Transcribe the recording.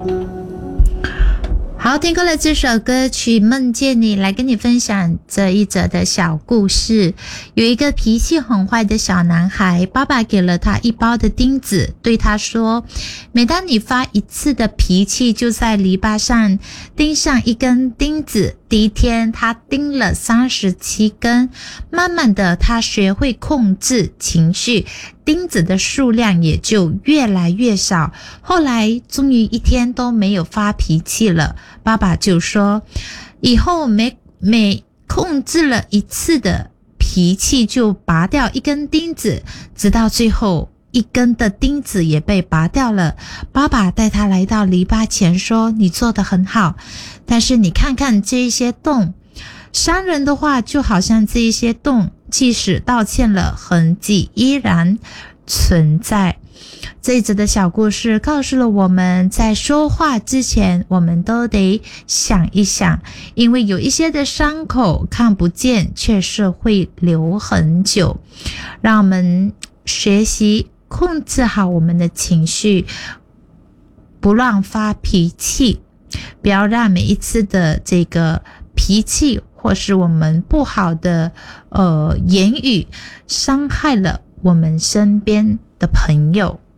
好，听过了这首歌曲《梦见你》，来跟你分享这一则的小故事。有一个脾气很坏的小男孩，爸爸给了他一包的钉子，对他说，每当你发一次的脾气，就在篱笆上钉上一根钉子。第一天他钉了37根，慢慢的他学会控制情绪，钉子的数量也就越来越少。后来终于一天都没有发脾气了，爸爸就说，以后每控制了一次的脾气就拔掉一根钉子，直到最后一根的钉子也被拔掉了。爸爸带他来到篱笆前说，你做得很好，但是你看看这一些洞，伤人的话就好像这一些洞，即使道歉了，痕迹依然存在。这一则的小故事告诉了我们，在说话之前我们都得想一想，因为有一些的伤口看不见，却是会留很久。让我们学习控制好我们的情绪，不乱发脾气，不要让每一次的这个脾气或是我们不好的言语伤害了我们身边的朋友。